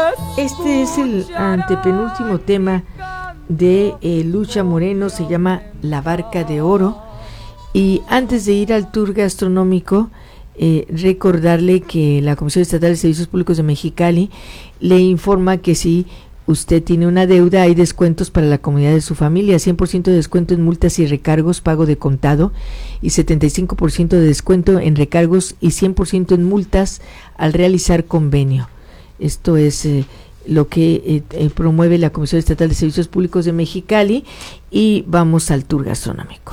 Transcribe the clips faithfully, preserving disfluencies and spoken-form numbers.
Este es el antepenúltimo tema de eh, Lucha Moreno, se llama La Barca de Oro. Y antes de ir al tour gastronómico, eh, recordarle que la Comisión Estatal de Servicios Públicos de Mexicali le informa que si usted tiene una deuda, hay descuentos para la comunidad de su familia, cien por ciento de descuento en multas y recargos, pago de contado, y setenta y cinco por ciento de descuento en recargos y cien por ciento en multas al realizar convenio. Esto es eh, lo que eh, eh, promueve la Comisión Estatal de Servicios Públicos de Mexicali, y vamos al tour gastronómico.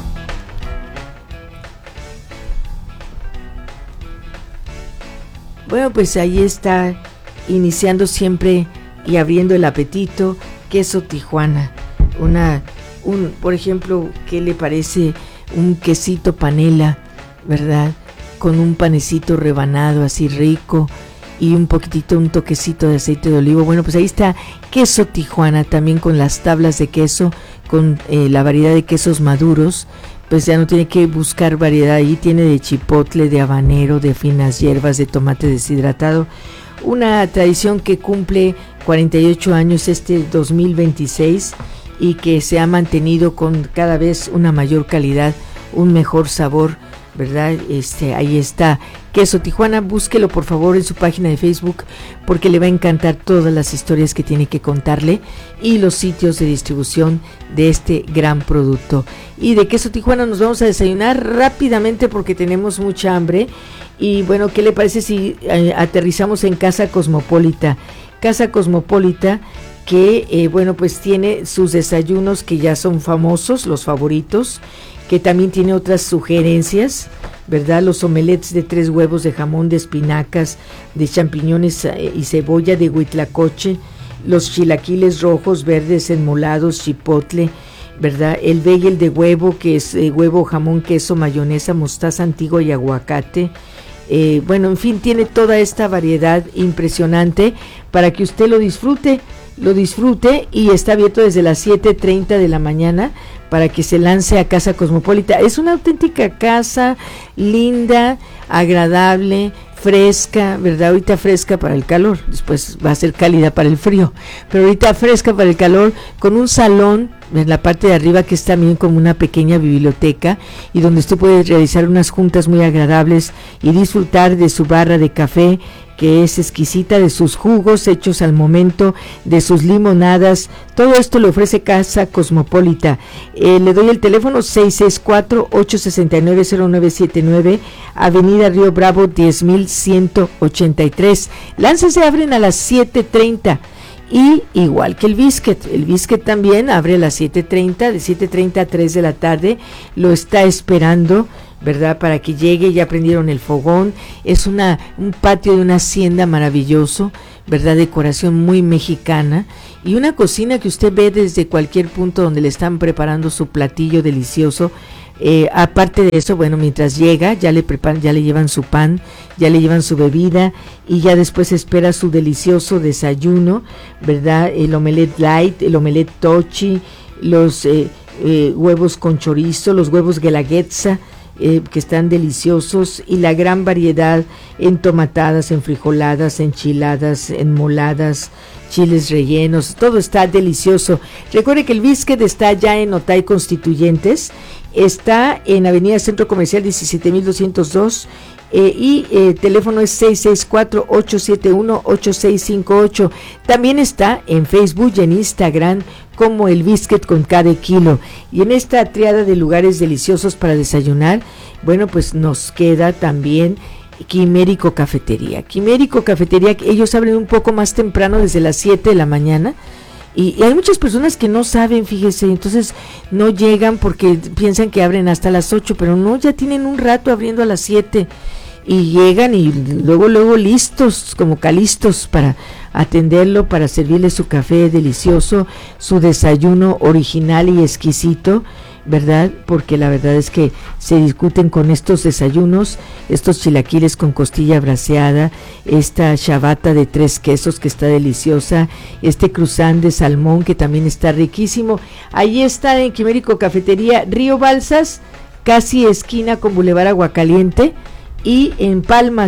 Bueno, pues ahí está, iniciando siempre y abriendo el apetito, queso Tijuana. Una, un, por ejemplo, ¿qué le parece un quesito panela, verdad? Con un panecito rebanado así rico y un poquitito, un toquecito de aceite de olivo. Bueno, pues ahí está queso Tijuana, también con las tablas de queso, con eh, la variedad de quesos maduros. Pues ya no tiene que buscar variedad, ahí tiene de chipotle, de habanero, de finas hierbas, de tomate deshidratado. Una tradición que cumple cuarenta y ocho años este dos mil veintiséis y que se ha mantenido con cada vez una mayor calidad, un mejor sabor, ¿verdad? Este, ahí está queso Tijuana, búsquelo por favor en su página de Facebook, porque le va a encantar todas las historias que tiene que contarle y los sitios de distribución de este gran producto. Y de queso Tijuana nos vamos a desayunar rápidamente porque tenemos mucha hambre. Y bueno, ¿qué le parece si eh, aterrizamos en Casa Cosmopolita? Casa Cosmopolita que, eh, bueno, pues tiene sus desayunos que ya son famosos, los favoritos, que también tiene otras sugerencias, ¿verdad? Los omelets de tres huevos de jamón, de espinacas, de champiñones eh, y cebolla, de huitlacoche, los chilaquiles rojos, verdes, enmolados, chipotle, ¿verdad? El bagel de huevo, que es eh, huevo, jamón, queso, mayonesa, mostaza antigua y aguacate. Eh, bueno, en fin, tiene toda esta variedad impresionante para que usted lo disfrute, lo disfrute y está abierto desde las siete treinta de la mañana para que se lance a Casa Cosmopolita. Es una auténtica casa linda, agradable, fresca, ¿verdad? Ahorita fresca para el calor, después va a ser cálida para el frío, pero ahorita fresca para el calor, con un salón en la parte de arriba que es también como una pequeña biblioteca y donde usted puede realizar unas juntas muy agradables y disfrutar de su barra de café, que es exquisita, de sus jugos hechos al momento, de sus limonadas. Todo esto le ofrece Casa Cosmopolita. Eh, le doy el teléfono seis seis cuatro, ocho seis nueve, cero nueve siete nueve, Avenida Río Bravo diez mil ciento ochenta y tres. Lanzas se abren a las siete treinta. Y igual que el Biscuit, el Biscuit también abre a las siete treinta, de siete treinta a tres de la tarde, lo está esperando, ¿verdad? Para que llegue, ya prendieron el fogón, es una un patio de una hacienda maravilloso, ¿verdad? Decoración muy mexicana y una cocina que usted ve desde cualquier punto donde le están preparando su platillo delicioso. Eh, aparte de eso, bueno, mientras llega, ya le preparan, ya le llevan su pan, ya le llevan su bebida y ya después espera su delicioso desayuno, ¿verdad? El omelette light, el omelette tochi, los eh, eh, huevos con chorizo, los huevos guelaguetza, eh, que están deliciosos, y la gran variedad en tomatadas, en frijoladas, enchiladas, enmoladas, chiles rellenos, todo está delicioso. Recuerde que el Biscuit está ya en Otay Constituyentes, está en Avenida Centro Comercial diecisiete mil doscientos dos, eh, y el eh, teléfono es seis seis cuatro, ocho siete uno, ocho seis cinco ocho. También está en Facebook y en Instagram como el Biscuit con cada kilo. Y en esta triada de lugares deliciosos para desayunar, bueno, pues nos queda también Quimérico Cafetería. Quimérico Cafetería, ellos abren un poco más temprano, desde las siete de la mañana. Y, y hay muchas personas que no saben, fíjese, entonces no llegan porque piensan que abren hasta las ocho, pero no, ya tienen un rato abriendo a las siete y llegan y luego, luego listos, como calistos para atenderlo, para servirle su café delicioso, su desayuno original y exquisito, ¿verdad? Porque la verdad es que se discuten con estos desayunos, estos chilaquiles con costilla braseada, esta chabata de tres quesos que está deliciosa, este cruzán de salmón que también está riquísimo. Ahí está en Quimérico Cafetería, Río Balsas, casi esquina con Boulevard Aguacaliente, y en Palmas,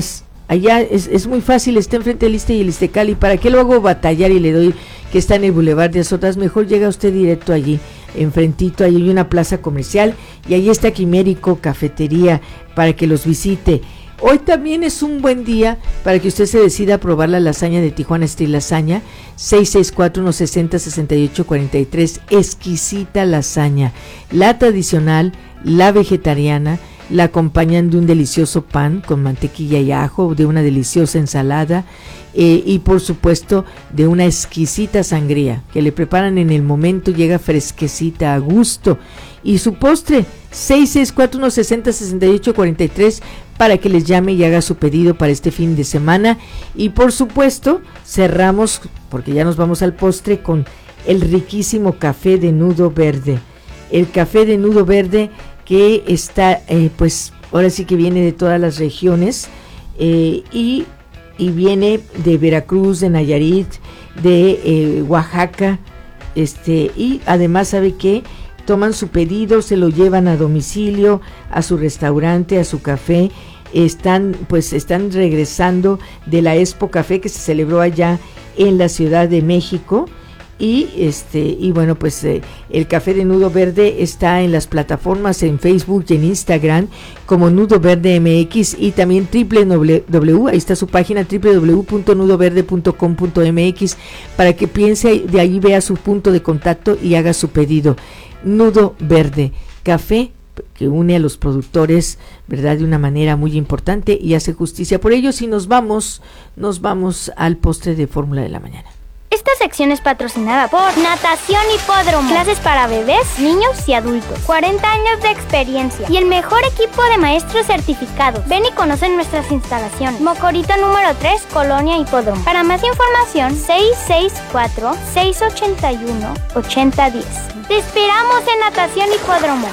allá es, es muy fácil, está enfrente del Iste y el Iztecali. ¿Para qué lo hago batallar y le doy que está en el Boulevard de Azotas? Mejor llega usted directo allí, enfrentito, ahí hay una plaza comercial y ahí está Quimérico Cafetería para que los visite. Hoy también es un buen día para que usted se decida a probar la lasaña de Tijuana Style Lasaña, seis seis cuatro, uno seis cero, seis ocho cuatro tres, exquisita lasaña, la tradicional, la vegetariana, la acompañan de un delicioso pan con mantequilla y ajo, de una deliciosa ensalada eh, y por supuesto de una exquisita sangría que le preparan en el momento, llega fresquecita a gusto. Y su postre, seis seis cuatro, uno seis cero, seis ocho cuatro tres, para que les llame y haga su pedido para este fin de semana. Y por supuesto cerramos, porque ya nos vamos al postre, con el riquísimo café de Nudo Verde. El café de Nudo Verde que está, eh, pues ahora sí que viene de todas las regiones eh, y, y viene de Veracruz, de Nayarit, de eh, Oaxaca, este y además, ¿sabe qué? Toman su pedido, se lo llevan a domicilio, a su restaurante, a su café. Están, pues, están regresando de la Expo Café que se celebró allá en la Ciudad de México. Y este y bueno, pues eh, el café de Nudo Verde está en las plataformas en Facebook y en Instagram como Nudo Verde M X y también www, ahí está su página doble u doble u doble u punto nudo verde punto com punto m x para que piense, de ahí vea su punto de contacto y haga su pedido. Nudo Verde, café que une a los productores, ¿verdad?, de una manera muy importante y hace justicia por ellos. Y nos vamos, nos vamos al postre de Fórmula de la Mañana. Esta sección es patrocinada por Natación Hipódromo. Clases para bebés, niños y adultos. cuarenta años de experiencia y el mejor equipo de maestros certificados. Ven y conoce nuestras instalaciones. Mocorito número tres, Colonia Hipódromo. Para más información, seis seis cuatro, seis ocho uno, ocho cero uno cero. Te esperamos en Natación Hipódromo.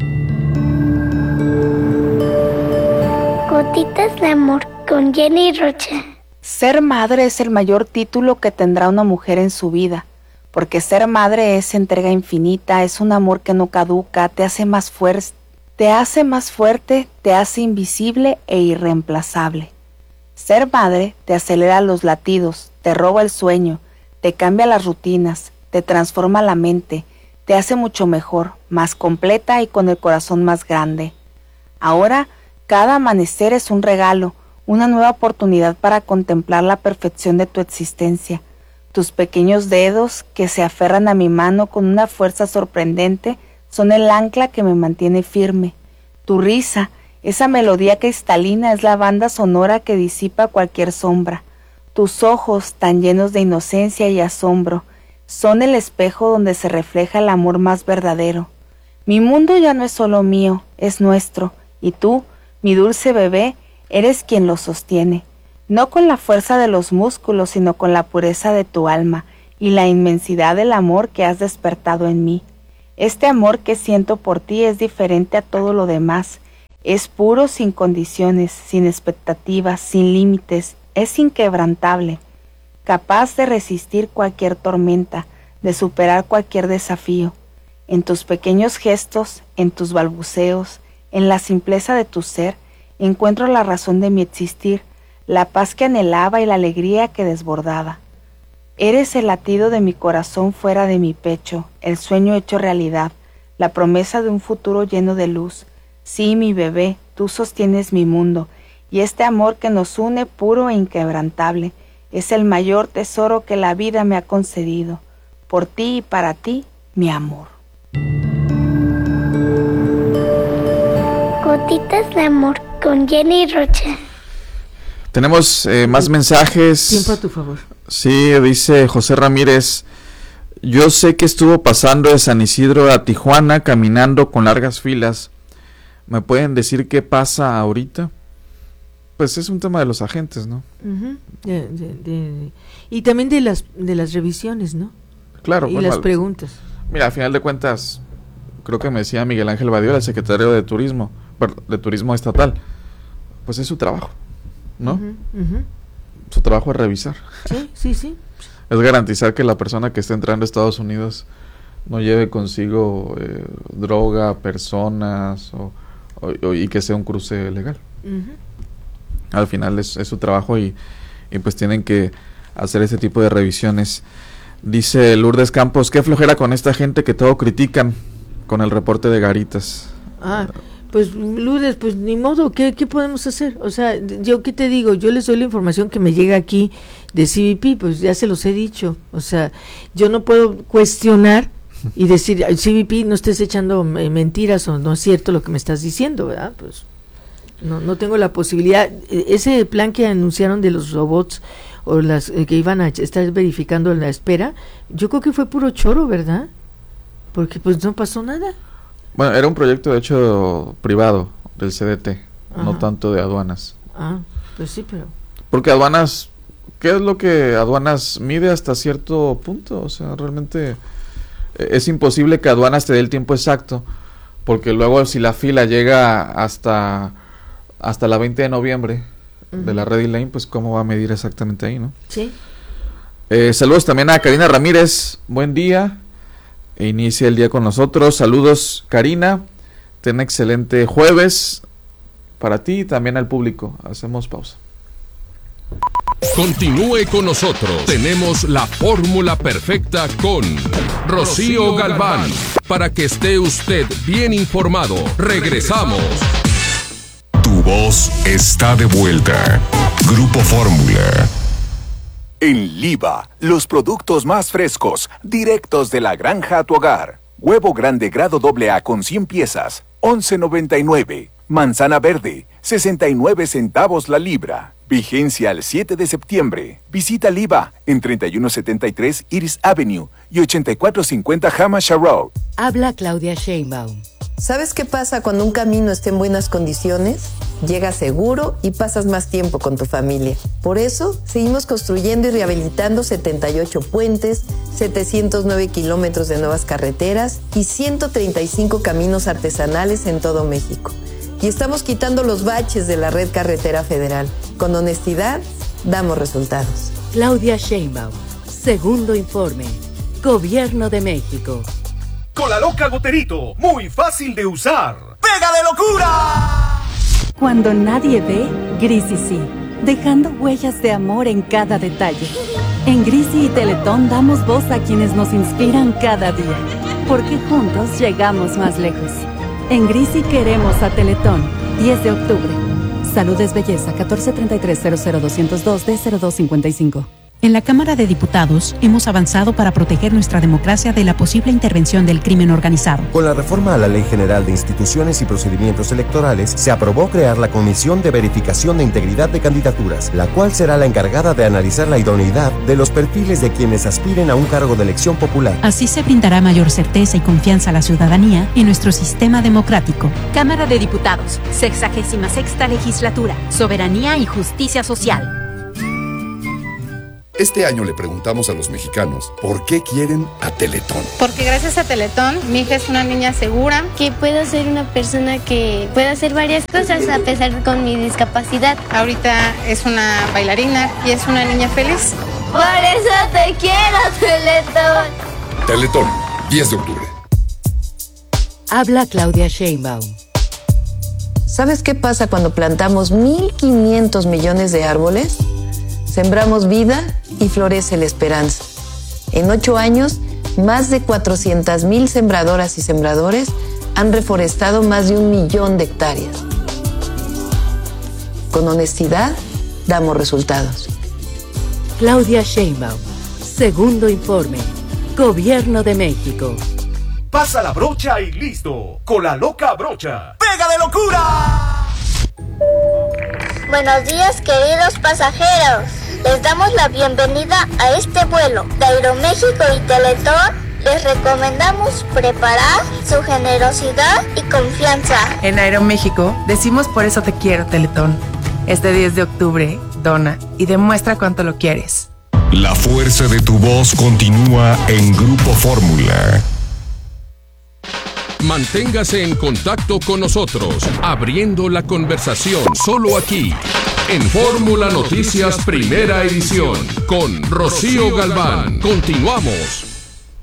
Gotitas de amor con Jenny Rocha. Ser madre es el mayor título que tendrá una mujer en su vida, porque ser madre es entrega infinita, es un amor que no caduca, te hace más fuerte, te hace más fuerte, te hace invisible e irreemplazable. Ser madre te acelera los latidos, te roba el sueño, te cambia las rutinas, te transforma la mente, te hace mucho mejor, más completa y con el corazón más grande. Ahora, cada amanecer es un regalo, una nueva oportunidad para contemplar la perfección de tu existencia. Tus pequeños dedos, que se aferran a mi mano con una fuerza sorprendente, son el ancla que me mantiene firme. Tu risa, esa melodía cristalina, es la banda sonora que disipa cualquier sombra. Tus ojos, tan llenos de inocencia y asombro, son el espejo donde se refleja el amor más verdadero. Mi mundo ya no es solo mío, es nuestro, y tú, mi dulce bebé, eres quien lo sostiene, no con la fuerza de los músculos, sino con la pureza de tu alma y la inmensidad del amor que has despertado en mí. Este amor que siento por ti es diferente a todo lo demás, es puro, sin condiciones, sin expectativas, sin límites, es inquebrantable, capaz de resistir cualquier tormenta, de superar cualquier desafío. En tus pequeños gestos, en tus balbuceos, en la simpleza de tu ser, encuentro la razón de mi existir, la paz que anhelaba y la alegría que desbordaba. Eres el latido de mi corazón fuera de mi pecho, el sueño hecho realidad, la promesa de un futuro lleno de luz. Sí, mi bebé, tú sostienes mi mundo, y este amor que nos une puro e inquebrantable, es el mayor tesoro que la vida me ha concedido. Por ti y para ti, mi amor. Gotitas de amor con Jenny Rocha. Tenemos eh, más mensajes. Tiempo a tu favor. Sí, dice José Ramírez: yo sé que estuvo pasando de San Isidro a Tijuana caminando con largas filas. ¿Me pueden decir qué pasa ahorita? Pues es un tema de los agentes, ¿no? Uh-huh. de, de, de, y también de las de las revisiones, ¿no? Claro. Y bueno, las preguntas. Mira, al final de cuentas, creo que me decía Miguel Ángel Badiola, el secretario de Turismo, de Turismo Estatal, pues es su trabajo, ¿no? Uh-huh, uh-huh. Su trabajo es revisar. Sí, sí, sí. Es garantizar que la persona que esté entrando a Estados Unidos no lleve consigo eh, droga, personas, o, o, o, y que sea un cruce legal. Uh-huh. al final es, es su trabajo y, y pues tienen que hacer ese tipo de revisiones. Dice Lourdes Campos, qué flojera con esta gente que todo critican con el reporte de Garitas. Ah, pues Lourdes, pues ni modo, ¿qué, qué podemos hacer? O sea, yo qué te digo, yo les doy la información que me llega aquí de C B P, pues ya se los he dicho. O sea, yo no puedo cuestionar y decir, C B P, no estés echando mentiras o no es cierto lo que me estás diciendo, ¿verdad? Pues no, no tengo la posibilidad. Ese plan que anunciaron de los robots o las eh, que iban a estar verificando en la espera, yo creo que fue puro choro, ¿verdad? Porque pues no pasó nada. Bueno, era un proyecto de hecho privado del C D T, Ajá. no tanto de aduanas. Ah, pues sí, pero... Porque aduanas, ¿qué es lo que aduanas mide hasta cierto punto? O sea, realmente es imposible que aduanas te dé el tiempo exacto, porque luego si la fila llega hasta, hasta la veinte de noviembre, de la Ready Lane, pues cómo va a medir exactamente ahí, ¿no? Sí. Eh, saludos también a Karina Ramírez, buen día, e inicia el día con nosotros. Saludos Karina, ten excelente jueves para ti y también al público. Hacemos pausa. Continúe con nosotros, tenemos la fórmula perfecta con Rocío Galván, para que esté usted bien informado. Regresamos. Tu voz está de vuelta. Grupo Fórmula. En Liva, los productos más frescos, directos de la granja a tu hogar. Huevo grande grado doble A con cien piezas, once noventa y nueve. Manzana verde, sesenta y nueve centavos la libra. Vigencia al siete de septiembre. Visita Liva en treinta y uno setenta y tres Iris Avenue y ochenta y cuatro cincuenta Hamasha Road. Habla Claudia Sheinbaum. ¿Sabes qué pasa cuando un camino está en buenas condiciones? Llegas seguro y pasas más tiempo con tu familia. Por eso, seguimos construyendo y rehabilitando setenta y ocho puentes, setecientos nueve kilómetros de nuevas carreteras y ciento treinta y cinco caminos artesanales en todo México. Y estamos quitando los baches de la red carretera federal. Con honestidad, damos resultados. Claudia Sheinbaum, segundo informe. Gobierno de México. Cola Loca Goterito, muy fácil de usar. ¡Pega de locura! Cuando nadie ve, Grisi sí, dejando huellas de amor en cada detalle. En Grisi y Teletón damos voz a quienes nos inspiran cada día, porque juntos llegamos más lejos. En Grisi queremos a Teletón, diez de octubre. Salud es belleza, catorce treinta y tres cero cero doscientos dos D cero dos cincuenta y cinco. En la Cámara de Diputados hemos avanzado para proteger nuestra democracia de la posible intervención del crimen organizado. Con la reforma a la Ley General de Instituciones y Procedimientos Electorales, se aprobó crear la Comisión de Verificación de Integridad de Candidaturas, la cual será la encargada de analizar la idoneidad de los perfiles de quienes aspiren a un cargo de elección popular. Así se brindará mayor certeza y confianza a la ciudadanía en nuestro sistema democrático. Cámara de Diputados, sexagésima sexta legislatura, Soberanía y Justicia Social. Este año le preguntamos a los mexicanos por qué quieren a Teletón. Porque gracias a Teletón, mi hija es una niña segura. Que puedo ser una persona que pueda hacer varias cosas a pesar con mi discapacidad. Ahorita es una bailarina y es una niña feliz. Por eso te quiero, Teletón. Teletón, diez de octubre. Habla Claudia Sheinbaum. ¿Sabes qué pasa cuando plantamos mil quinientos millones de árboles? Sembramos vida y florece la esperanza. En ocho años, más de cuatrocientas mil sembradoras y sembradores han reforestado más de un millón de hectáreas. Con honestidad, damos resultados. Claudia Sheinbaum, segundo informe. Gobierno de México. Pasa la brocha y listo. Cola Loca Brocha. ¡Pega de locura! Buenos días, queridos pasajeros. Les damos la bienvenida a este vuelo de Aeroméxico y Teletón. Les recomendamos preparar su generosidad y confianza. En Aeroméxico decimos por eso te quiero, Teletón. Este diez de octubre, dona y demuestra cuánto lo quieres. La fuerza de tu voz continúa en Grupo Fórmula. Manténgase en contacto con nosotros, abriendo la conversación solo aquí, en Fórmula Noticias Primera Edición, con Rocío Galván. Continuamos.